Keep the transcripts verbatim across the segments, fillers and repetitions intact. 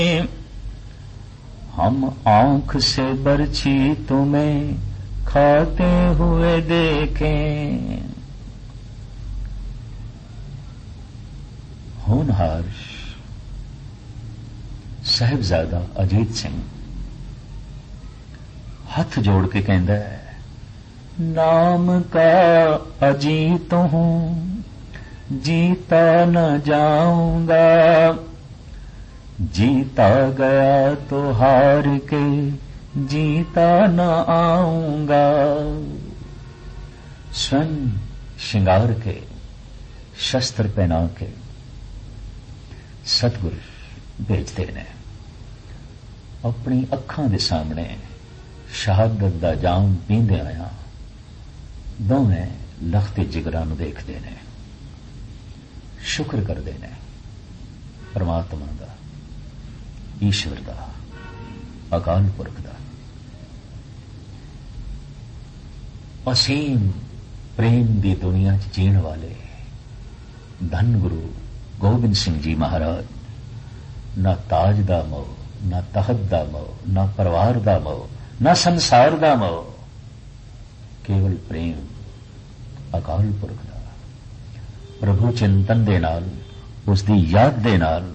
हम आंख से बरछी तुम्हें खाते हुए देखें। होनहार साहिबजादा अजीत सिंह हथ जोड़ के कहता है, नाम का अजीत हूं जीता न जाऊंगा, जीता गया तो हार के जीता न आऊंगा। स्वयं श्रृंगार के शस्त्र पहना के सतगुरु भेजते ने अपनी अखां दे सामने शहादत दा जाम पींदे आया दोवें लखते जिगरां नूं देखदे ने, शुक्र करदे ने परमात्मा दा, ईश्वर दा, अकाल पुरख दा। असीम प्रेम दी दुनिया च जीण वाले धन गुरु गोबिंद सिंह जी महाराज ना ताज दा मोह, ना तखत दा मोह, ना परिवार दा मोह, ना संसार दा मोह, केवल प्रेम अकाल पुरख दा। प्रभु चिंतन दे नाल, उसदी याद दे नाल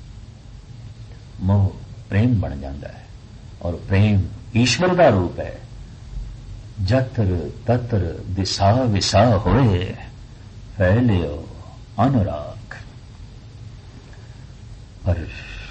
मोह प्रेम बन जाता है और प्रेम ईश्वर का रूप है। जत्र तत्र दिशा विसा होए फैलियो अनुराग। पर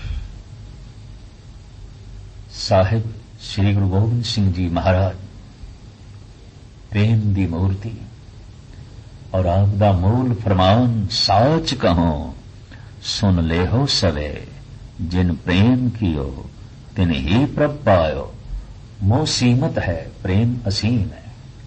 साहिब श्री गुरु गोबिंद सिंह जी महाराज प्रेम दी मूर्ति और आपदा मूल फरमान साच कहो सुन ले हो सवे, जिन प्रेम कियो तिन ही प्रभ पायो। मोह सीमित है, प्रेम असीम है।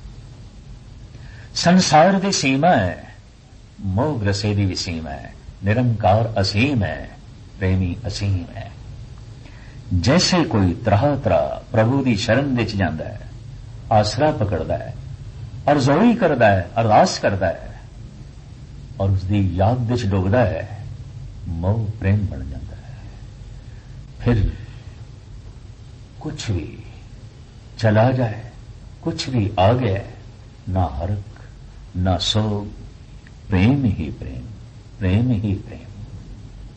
संसार दी सीमा है, मोह ग्रसे दी भी सीमा है। निरंकार असीम है, प्रेमी असीम है। जैसे कोई त्राह त्राह प्रभु दी शरण विच जांदा है, आसरा पकड़दा है, अरज़ोई करदा है, अरदास करदा है और उसदी याद विच डुबदा है, मोह प्रेम बन जाता है। फिर कुछ भी चला जाए, कुछ भी आ गया, ना हर्क ना सोग, प्रेम ही प्रेम, प्रेम ही प्रेम।